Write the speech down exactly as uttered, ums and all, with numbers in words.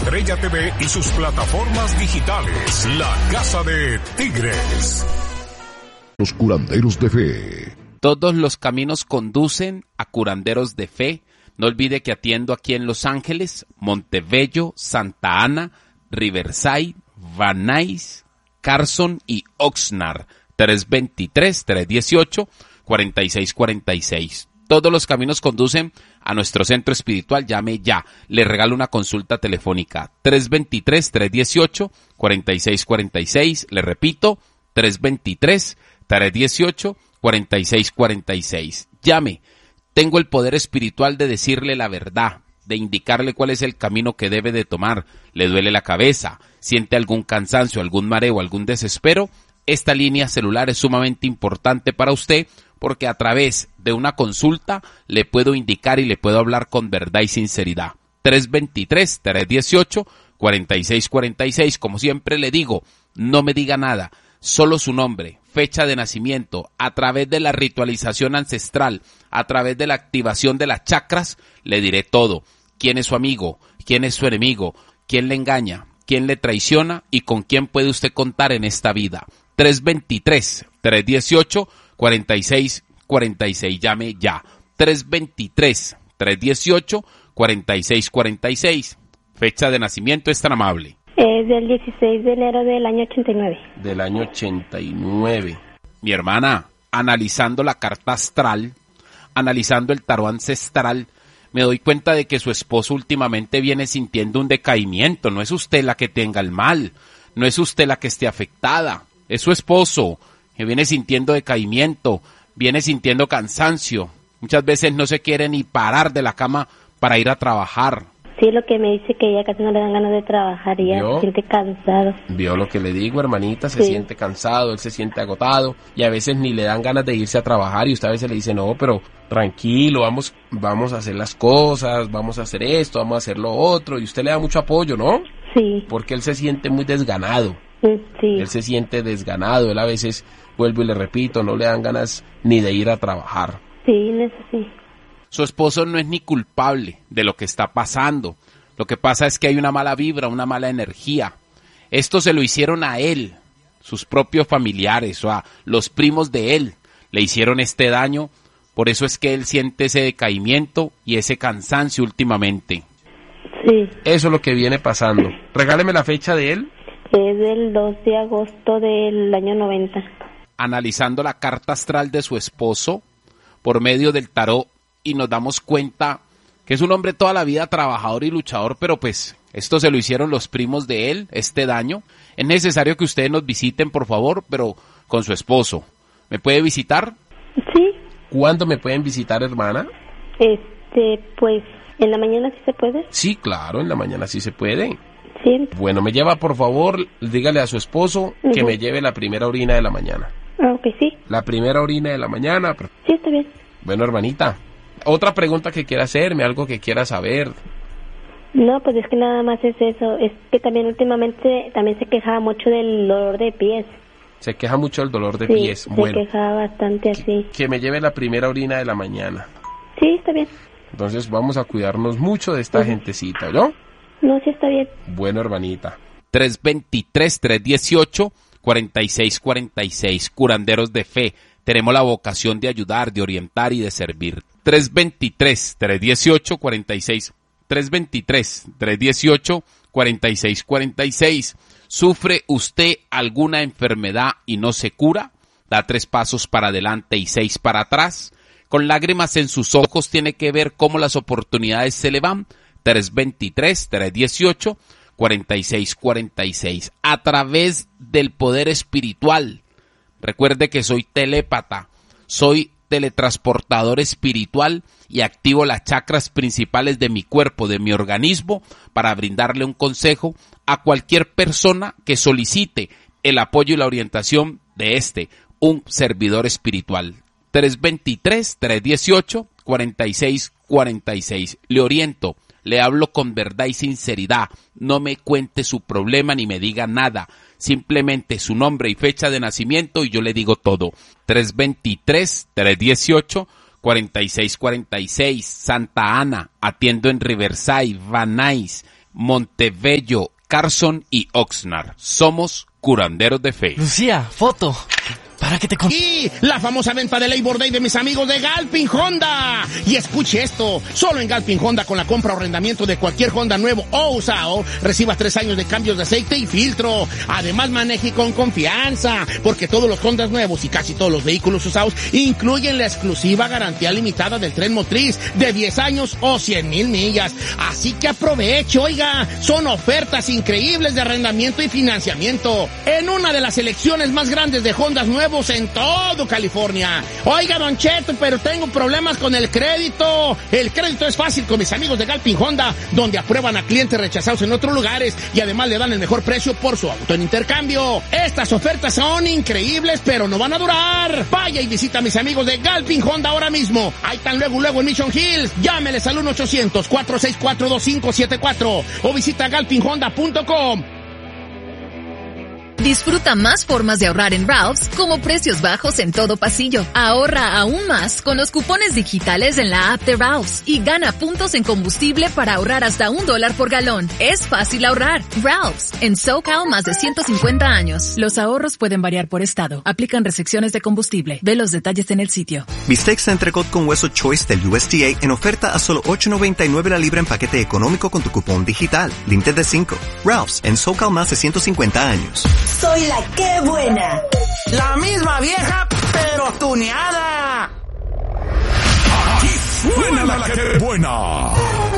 Estrella T V y sus plataformas digitales. La Casa de Tigres. Los curanderos de fe. Todos los caminos conducen a curanderos de fe. No olvide que atiendo aquí en Los Ángeles, Montebello, Santa Ana, Riverside, Van Nuys, Carson y Oxnard. tres dos tres, tres uno ocho, cuatro seis cuatro seis. Todos los caminos conducen a nuestro centro espiritual. Llame ya. Le regalo una consulta telefónica. tres dos tres, tres uno ocho, cuatro seis cuatro seis. Le repito, tres dos tres, tres uno ocho, cuatro seis cuatro seis. Llame. Tengo el poder espiritual de decirle la verdad, de indicarle cuál es el camino que debe de tomar. Le duele la cabeza, siente algún cansancio, algún mareo, algún desespero. Esta línea celular es sumamente importante para usted porque a través de una consulta le puedo indicar y le puedo hablar con verdad y sinceridad. tres dos tres, tres uno ocho, cuatro seis cuatro seis. Como siempre le digo, no me diga nada, solo su nombre, fecha de nacimiento. A través de la ritualización ancestral, a través de la activación de las chakras, le diré todo. ¿Quién es su amigo? ¿Quién es su enemigo? ¿Quién le engaña? ¿Quién le traiciona? ¿Y con quién puede usted contar en esta vida? tres dos tres, tres uno ocho, cuatro seis cuatro seis. Llame ya. tres dos tres, tres uno ocho, cuatro seis cuatro seis. Fecha de nacimiento es tan amable. Es del dieciséis de enero del año ochenta y nueve. Del año ochenta y nueve. Mi hermana, analizando la carta astral, analizando el tarot ancestral, me doy cuenta de que su esposo últimamente viene sintiendo un decaimiento. No es usted la que tenga el mal, no es usted la que esté afectada, es su esposo que viene sintiendo decaimiento, viene sintiendo cansancio. Muchas veces no se quiere ni parar de la cama para ir a trabajar. Sí, lo que me dice que ella casi no le dan ganas de trabajar y ella se siente cansado. ¿Vio lo que le digo, hermanita? Se sí. siente cansado, él se siente agotado y a veces ni le dan ganas de irse a trabajar y usted a veces le dice, no, pero tranquilo, vamos, vamos a hacer las cosas, vamos a hacer esto, vamos a hacer lo otro y usted le da mucho apoyo, ¿no? Sí. Porque él se siente muy desganado. Sí. Él se siente desganado, él a veces, vuelvo y le repito, no le dan ganas ni de ir a trabajar. Sí, eso sí. Su esposo no es ni culpable de lo que está pasando. Lo que pasa es que hay una mala vibra, una mala energía. Esto se lo hicieron a él, sus propios familiares, o a los primos de él. Le hicieron este daño, por eso es que él siente ese decaimiento y ese cansancio últimamente. Sí. Eso es lo que viene pasando. Regáleme la fecha de él. Es del dos de agosto del año noventa. Analizando la carta astral de su esposo por medio del tarot y nos damos cuenta que es un hombre toda la vida trabajador y luchador, pero pues esto se lo hicieron los primos de él, este daño. Es necesario que ustedes nos visiten, por favor, pero con su esposo. ¿Me puede visitar? Sí. ¿Cuándo me pueden visitar, hermana? Este, pues, ¿en la mañana sí se puede? Sí, claro, en la mañana sí se puede. Sí. Bueno, me lleva, por favor, dígale a su esposo uh-huh. que me lleve la primera orina de la mañana. Ah, ok, sí. La primera orina de la mañana. Sí, está bien. Bueno, hermanita, otra pregunta que quiera hacerme, algo que quiera saber. No, pues es que nada más es eso. Es que también últimamente también se quejaba mucho del dolor de pies. Se queja mucho del dolor de sí, pies. Se bueno, quejaba bastante así. Que, que me lleve la primera orina de la mañana. Sí, está bien. Entonces vamos a cuidarnos mucho de esta uh-huh. gentecita, ¿no? No, sí está bien. Bueno, hermanita. tres dos tres, tres uno ocho, cuatro seis cuatro seis. Curanderos de fe. Tenemos la vocación de ayudar, de orientar y de servir. tres dos tres, tres uno ocho, cuatro seis. tres dos tres, tres uno ocho, cuatro seis cuatro seis. ¿Sufre usted alguna enfermedad y no se cura? Da tres pasos para adelante y seis para atrás. Con lágrimas en sus ojos tiene que ver cómo las oportunidades se le van. tres dos tres, tres uno ocho, cuatro seis cuatro seis. A través del poder espiritual. Recuerde que soy telépata, soy teletransportador espiritual y activo las chakras principales de mi cuerpo, de mi organismo, para brindarle un consejo a cualquier persona que solicite el apoyo y la orientación de este, un servidor espiritual. tres dos tres, tres uno ocho, cuatro seis cuatro seis. Le oriento, le hablo con verdad y sinceridad. No me cuente su problema ni me diga nada. Simplemente su nombre y fecha de nacimiento y yo le digo todo. tres dos tres, tres uno ocho, cuatro seis cuatro seis. Santa Ana, atiendo en Riverside, Van Nuys, Montebello, Carson y Oxnard. Somos curanderos de fe. Lucía, foto. Para que te con... Y la famosa venta de Labor Day de mis amigos de Galpin Honda. Y escuche esto, solo en Galpin Honda con la compra o arrendamiento de cualquier Honda nuevo o usado, recibas tres años de cambios de aceite y filtro. Además maneje con confianza, porque todos los Hondas nuevos y casi todos los vehículos usados incluyen la exclusiva garantía limitada del tren motriz de diez años o cien mil millas. Así que aproveche, oiga, son ofertas increíbles de arrendamiento y financiamiento en una de las selecciones más grandes de Hondas nuevos en todo California. Oiga, Don Cheto, pero tengo problemas con el crédito. El crédito es fácil con mis amigos de Galpin Honda, donde aprueban a clientes rechazados en otros lugares y además le dan el mejor precio por su auto en intercambio. Estas ofertas son increíbles, pero no van a durar. Vaya y visita a mis amigos de Galpin Honda ahora mismo. Ahí están luego, luego en Mission Hills. Llámeles al uno ochocientos, cuatro seis cuatro, dos cinco siete cuatro o visita galpin honda punto com. Disfruta más formas de ahorrar en Ralph's, como precios bajos en todo pasillo. Ahorra aún más con los cupones digitales en la app de Ralph's y gana puntos en combustible para ahorrar hasta un dólar por galón. Es fácil ahorrar. Ralph's, en SoCal más de ciento cincuenta años. Los ahorros pueden variar por estado. Aplican restricciones de combustible. Ve los detalles en el sitio. Bistec se entregó con hueso Choice del U S D A en oferta a solo ocho noventa y nueve la libra en paquete económico con tu cupón digital. Límite de cinco. Ralph's, en SoCal más de ciento cincuenta años. Soy la que buena. La misma vieja, pero tuneada. Aquí suena la que buena.